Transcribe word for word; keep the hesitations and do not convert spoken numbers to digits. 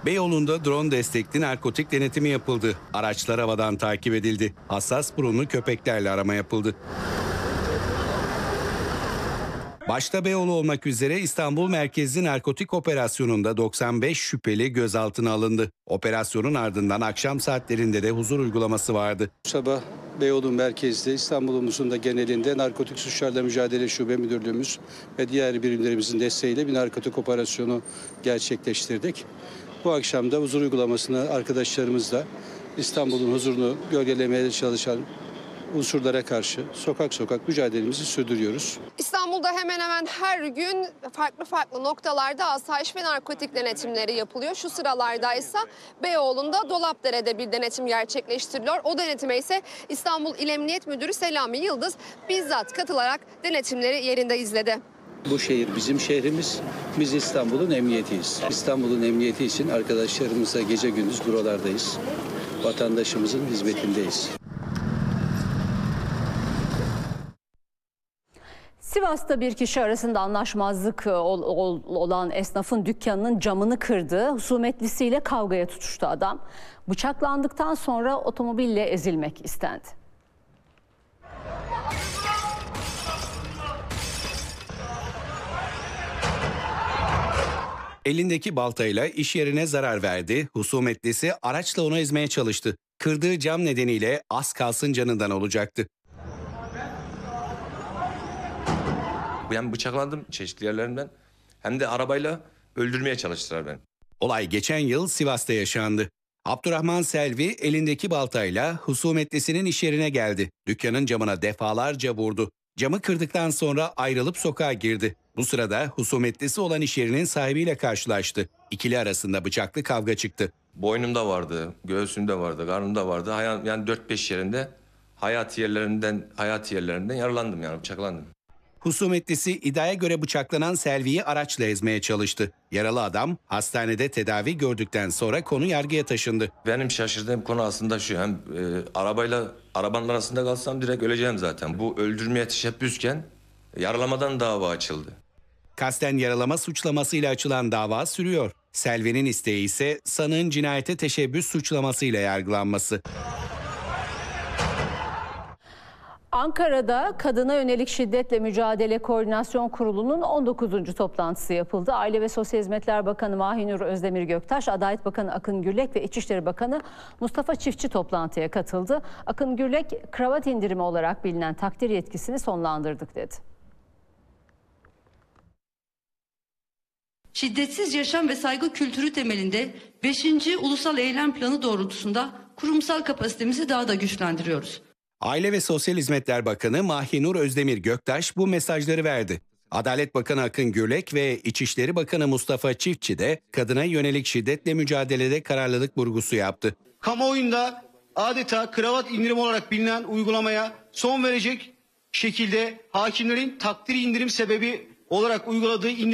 Beyoğlu'nda drone destekli narkotik denetimi yapıldı. Araçlar havadan takip edildi. Hassas burunlu köpeklerle arama yapıldı. Başta Beyoğlu olmak üzere İstanbul merkezli narkotik operasyonunda doksan beş şüpheli gözaltına alındı. Operasyonun ardından akşam saatlerinde de huzur uygulaması vardı. Sabah Beyoğlu merkezde İstanbul'umuzun da genelinde Narkotik Suçlarla Mücadele Şube Müdürlüğümüz ve diğer birimlerimizin desteğiyle bir narkotik operasyonu gerçekleştirdik. Bu akşam da huzur uygulamasını arkadaşlarımızla İstanbul'un huzurunu gölgelemeye çalışan unsurlara karşı sokak sokak mücadelemizi sürdürüyoruz. İstanbul'da hemen hemen her gün farklı farklı noktalarda asayiş ve narkotik denetimleri yapılıyor. Şu sıralarda ise Beyoğlu'nda Dolapdere'de bir denetim gerçekleştiriliyor. O denetime ise İstanbul İl Emniyet Müdürü Selami Yıldız bizzat katılarak denetimleri yerinde izledi. Bu şehir bizim şehrimiz, biz İstanbul'un emniyetiyiz. İstanbul'un emniyeti için arkadaşlarımızla gece gündüz buralardayız. Vatandaşımızın hizmetindeyiz. Sivas'ta bir kişi arasında anlaşmazlık olan esnafın dükkanının camını kırdı. Husumetlisiyle kavgaya tutuştu adam. Bıçaklandıktan sonra otomobille ezilmek istendi. Elindeki baltayla iş yerine zarar verdi. Husumetlisi araçla onu ezmeye çalıştı. Kırdığı cam nedeniyle az kalsın canından olacaktı. Hem bıçaklandım çeşitli yerlerinden hem de arabayla öldürmeye çalıştılar beni. Olay geçen yıl Sivas'ta yaşandı. Abdurrahman Selvi elindeki baltayla husumetlisinin iş yerine geldi. Dükkanın camına defalarca vurdu. Camı kırdıktan sonra ayrılıp sokağa girdi. Bu sırada husumetlisi olan iş yerinin sahibiyle karşılaştı. İkili arasında bıçaklı kavga çıktı. Boynumda vardı, göğsümde vardı, karnımda vardı. Yani dört beş yerinde hayati yerlerinden, hayati yerlerinden yaralandım yani bıçaklandım. Husumetlisi iddiaya göre bıçaklanan Selvi'yi araçla ezmeye çalıştı. Yaralı adam hastanede tedavi gördükten sonra konu yargıya taşındı. Benim şaşırdığım konu aslında şu, hem e, arabayla arabanın arasında kalsam direkt öleceğim zaten. Bu öldürmeye teşebbüsken yaralamadan dava açıldı. Kasten yaralama suçlamasıyla açılan dava sürüyor. Selvi'nin isteği ise sanığın cinayete teşebbüs suçlamasıyla yargılanması. Ankara'da Kadına Yönelik Şiddetle Mücadele Koordinasyon Kurulu'nun on dokuzuncu toplantısı yapıldı. Aile ve Sosyal Hizmetler Bakanı Mahinur Özdemir Göktaş, Adalet Bakanı Akın Gürlek ve İçişleri Bakanı Mustafa Çiftçi toplantıya katıldı. Akın Gürlek, kravat indirimi olarak bilinen takdir yetkisini sonlandırdık dedi. Şiddetsiz yaşam ve saygı kültürü temelinde beşinci Ulusal Eylem Planı doğrultusunda kurumsal kapasitemizi daha da güçlendiriyoruz. Aile ve Sosyal Hizmetler Bakanı Mahinur Özdemir Göktaş bu mesajları verdi. Adalet Bakanı Akın Gürlek ve İçişleri Bakanı Mustafa Çiftçi de kadına yönelik şiddetle mücadelede kararlılık vurgusu yaptı. Kamuoyunda adeta kravat indirim olarak bilinen uygulamaya son verecek şekilde hakimlerin takdir indirim sebebi olarak uyguladığı indirim